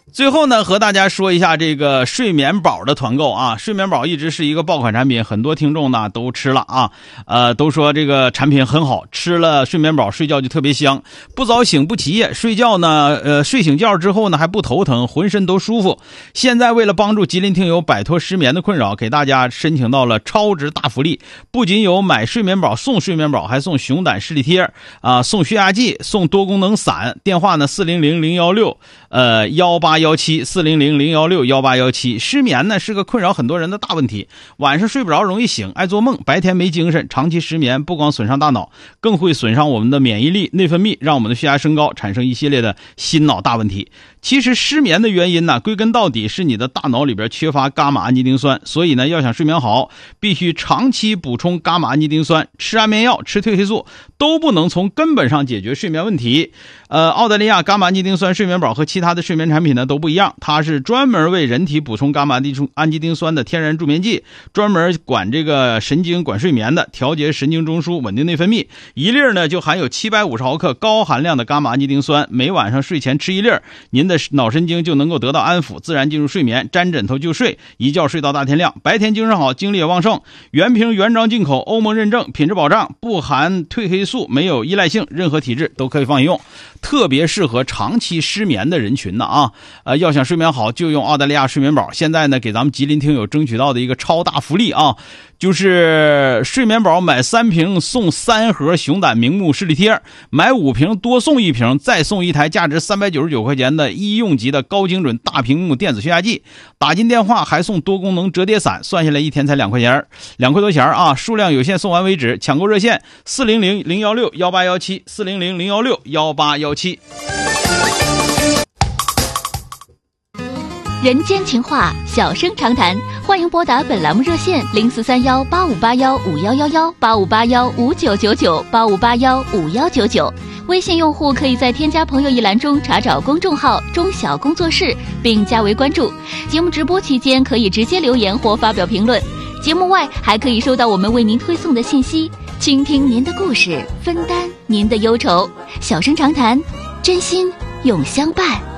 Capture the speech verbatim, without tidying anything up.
最后呢，和大家说一下这个睡眠宝的团购啊，睡眠宝一直是一个爆款产品，很多听众呢都吃了啊，呃，都说这个产品很好，吃了睡眠宝睡觉就特别香，不早醒不起夜，睡觉呢，呃，睡醒觉之后呢还不头疼，浑身都舒服。现在为了帮助吉林听友摆脱失眠的困扰，给大家申请到了超值大福利，不仅有买睡眠宝送睡眠宝，还送熊胆视力贴啊，送血压计，送多功能伞。电话呢四零零零一六呃幺八幺七四零零零一六幺八一七。失眠呢是个困扰很多人的大问题，晚上睡不着，容易醒，爱做梦，白天没精神。长期失眠不光损伤大脑，更会损伤我们的免疫力、内分泌，让我们的血压升高，产生一系列的心脑大问题。其实失眠的原因呢，归根到底是你的大脑里边缺乏伽马氨基丁酸，所以呢，要想睡眠好，必须长期补充伽马氨基丁酸，吃安眠药、吃褪黑素都不能从根本上解决睡眠问题。呃，澳大利亚伽马氨基丁酸睡眠宝和其他的睡眠产品呢都不一样，它是专门为人体补充伽马氨基丁酸的天然助眠剂，专门管这个神经、管睡眠的，调节神经中枢，稳定内分泌。一粒呢就含有七百五十毫克高含量的伽马氨基丁酸，每晚上睡前吃一粒，您的脑神经就能够得到安抚，自然进入睡眠，沾枕头就睡，一觉睡到大天亮，白天精神好，精力也旺盛。原瓶原装进口，欧盟认证，品质保障，不含褪黑素，没有依赖性，任何体质都可以放用，特别适合长期失眠的人群呢啊！呃，要想睡眠好，就用澳大利亚睡眠宝。现在呢，给咱们吉林听友争取到的一个超大福利啊，就是睡眠宝买三瓶送三盒熊胆明目视力贴，买五瓶多送一瓶，再送一台价值三百九十九块钱的医用级的高精准大屏幕电子血压计，打进电话还送多功能折叠伞，算下来一天才两块钱，两块多钱啊！数量有限，送完为止，抢购热线四零零零一六幺八一七四零零零一六幺八一七。 人间情话，小声长谈，欢迎拨打本栏目热线零四三幺八五八幺五幺幺幺八五八幺五九九九八五八幺五幺九九。微信用户可以在添加朋友一栏中查找公众号中小工作室，并加为关注。节目直播期间可以直接留言或发表评论，节目外还可以收到我们为您推送的信息，倾听您的故事，分担您的忧愁。小声长谈，真心永相伴。